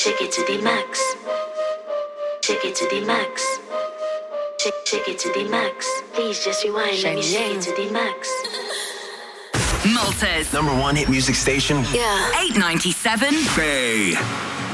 Take it to the max. Take it to the max. Take it to the max. Please just rewind. Let me shake it to the max. Malta's #1 hit music station. Yeah. 897 Bay.